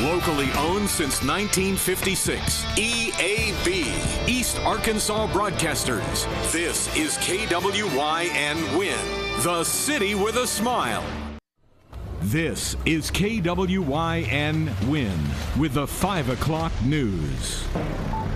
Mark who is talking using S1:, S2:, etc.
S1: Locally owned since 1956. EAB, East Arkansas Broadcasters. This is KWYN Win, the city with a smile. This is KWYN Win with the 5 o'clock news.